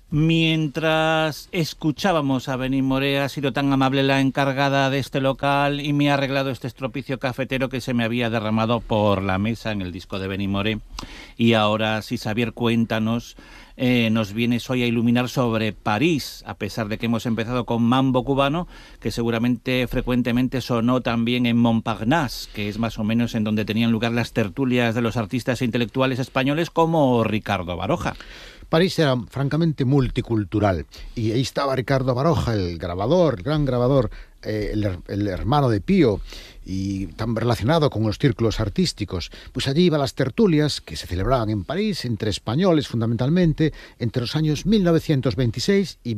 Mientras escuchábamos a Benimoré, ha sido tan amable la encargada de este local y me ha arreglado este estropicio cafetero que se me había derramado por la mesa en el disco de Benimoré. Y ahora, sí, Xavier, cuéntanos, nos vienes hoy a iluminar sobre París, a pesar de que hemos empezado con Mambo Cubano, que seguramente frecuentemente sonó también en Montparnasse, que es más o menos en donde tenían lugar las tertulias de los artistas e intelectuales españoles como Ricardo Baroja. París era francamente multicultural y ahí estaba Ricardo Baroja, el grabador, el gran grabador, el hermano de Pío y tan relacionado con los círculos artísticos. Pues allí iban las tertulias que se celebraban en París entre españoles fundamentalmente entre los años 1926 y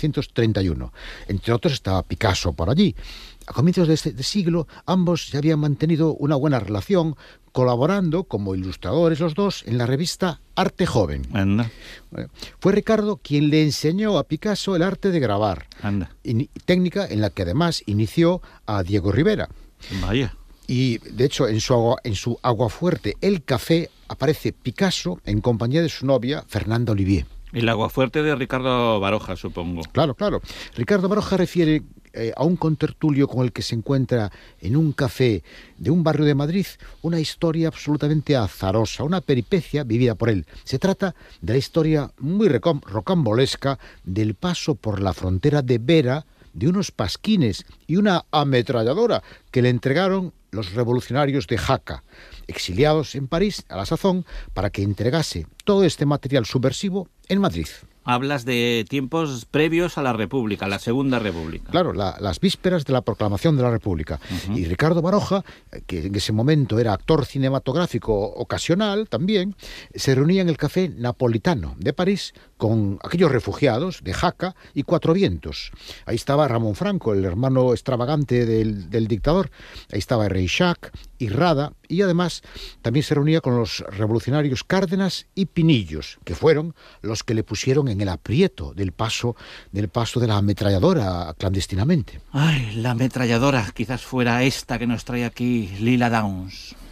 1931. Entre otros estaba Picasso por allí. A comienzos de este siglo, ambos ya habían mantenido una buena relación, colaborando como ilustradores los dos en la revista Arte Joven. Anda. Fue Ricardo quien le enseñó a Picasso el arte de grabar, Anda. técnica en la que además inició a Diego Rivera. Vaya. Y de hecho en su aguafuerte El Café aparece Picasso en compañía de su novia Fernanda Olivier. El aguafuerte de Ricardo Baroja, supongo. Claro. Ricardo Baroja refiere a un contertulio con el que se encuentra en un café de un barrio de Madrid una historia absolutamente azarosa, una peripecia vivida por él. Se trata de la historia muy rocambolesca del paso por la frontera de Vera de unos pasquines y una ametralladora que le entregaron los revolucionarios de Jaca, exiliados en París a la sazón, para que entregase todo este material subversivo en Madrid. Hablas de tiempos previos a la República, la Segunda República. Claro, las vísperas de la proclamación de la República. Uh-huh. Y Ricardo Baroja, que en ese momento era actor cinematográfico ocasional también, se reunía en el Café Napolitano de París con aquellos refugiados de Jaca y Cuatro Vientos. Ahí estaba Ramón Franco, el hermano extravagante del dictador. Ahí estaba Reixac y Rada. Y además también se reunía con los revolucionarios Cárdenas y Pinillos, que fueron los que le pusieron en el aprieto del paso de la ametralladora clandestinamente. Ay, la ametralladora, quizás fuera esta que nos trae aquí Lila Downs.